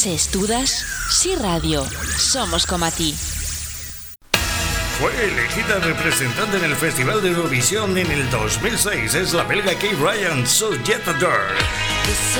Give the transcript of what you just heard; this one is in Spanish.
Se estudas, sí radio, somos como a ti. Fue elegida representante en el Festival de Eurovisión en el 2006. Es la belga Kate Ryan, So Jet Adore.